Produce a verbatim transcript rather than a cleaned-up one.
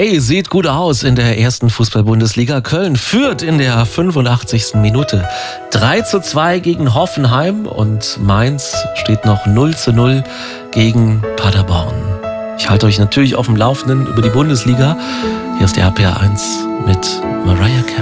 Hey, sieht gut aus in der ersten Fußball-Bundesliga. Köln führt in der fünfundachtzigsten Minute drei zu zwei gegen Hoffenheim und Mainz steht noch null zu null gegen Paderborn. Ich halte euch natürlich auf dem Laufenden über die Bundesliga. Hier ist der R P R eins mit Mariah Carey.